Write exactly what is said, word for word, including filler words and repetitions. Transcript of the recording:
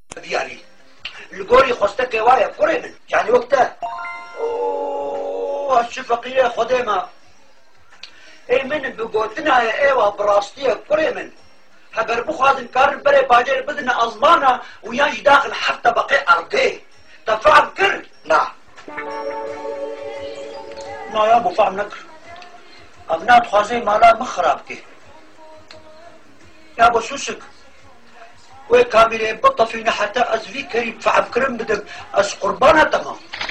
ديالي القوري خوستك وايا قري من يعني وقتها اوه الشفقية خديمة اي من بقوتنا يا ايوه براستية قري من هبر بخوازن كارن بري باجر بدنا ازمانا وياش داخل حتى بقي ارضي تفهم كر لا لا يا ابو فهم نكر ابنات خوازي مالا مخرابكي يا ابو سوسك وكاميري بطفينا حتى ازفي كريم فعب كرم بدم از قربانة تمام